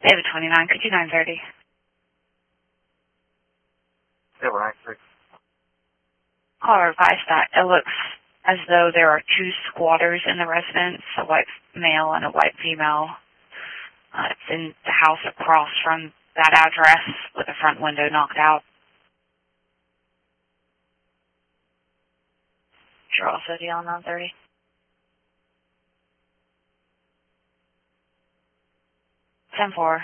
David 29, could you 930? David 96. Caller advised that it looks as though there are two squatters in the residence, a white male and a white female. It's in the house across from that address with the front window knocked out. You're also dealing 930. Ten four.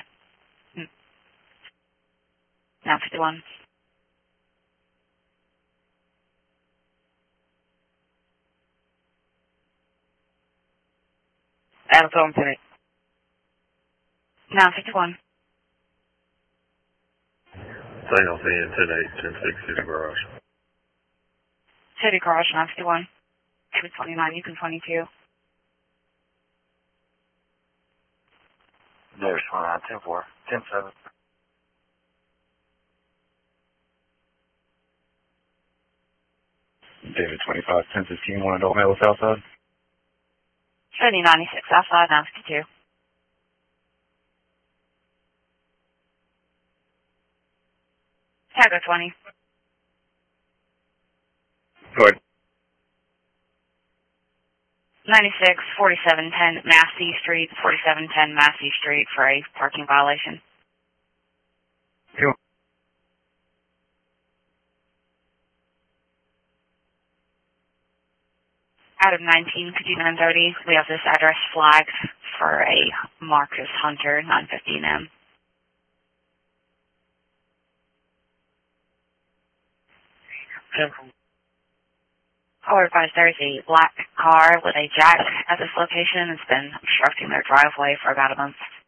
951. Adam Tom City. 951. Daniel saying 10-8, 10-6, City Garage. City Garage 951. David 29, you can 22. David 29, 10-4, 10-7. David 25, 10-15, one adult male Southside. City 96, outside 952. Tango 20. Go ahead. 96, 4710 Massey Street, 4710 Massey Street for a parking violation. Sure. Adam 19, could you 930? We have this address flagged for a Marcus Hunter, 915M. Caller advised there's a black car with a jack at this location. It's been obstructing their driveway for about a month.